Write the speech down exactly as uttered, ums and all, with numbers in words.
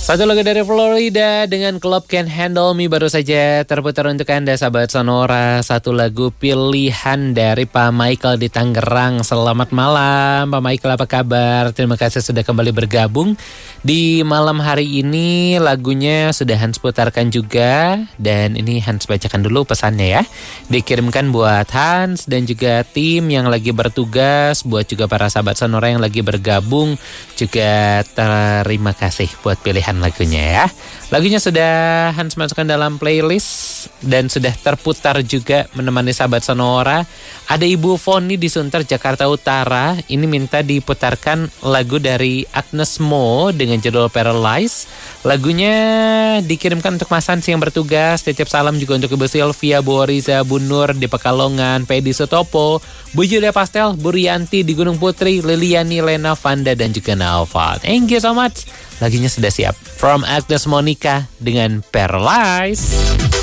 Satu lagu dari Florida dengan Club Can't Handle Me baru saja terputar untuk Anda sahabat Sonora. Satu lagu pilihan dari Pak Michael di Tangerang. Selamat malam Pak Michael, apa kabar? Terima kasih sudah kembali bergabung di malam hari ini. Lagunya sudah Hans putarkan juga. Dan ini Hans bacakan dulu pesannya ya. Dikirimkan buat Hans dan juga tim yang lagi bertugas. Buat juga para sahabat Sonora yang lagi bergabung. Juga terima kasih buat pilihan lagunya ya. Lagunya sudah Hans masukkan dalam playlist dan sudah terputar juga menemani sahabat Sonora. Ada Ibu Foni di Sunter, Jakarta Utara. Ini minta diputarkan lagu dari Agnes Mo dengan judul Paralyze. Lagunya dikirimkan untuk Mas Hans yang bertugas. Titip salam juga untuk Ibu Sylvia, Bu Oriza, Bu Nur di Pekalongan, Pedi Sutopo, Bu Julia Pastel, Bu Rianti di Gunung Putri, Liliani, Lena, Vanda dan juga Naufal. Thank you so much. Lagunya sudah siap. From Agnes Monica dengan Paralyze.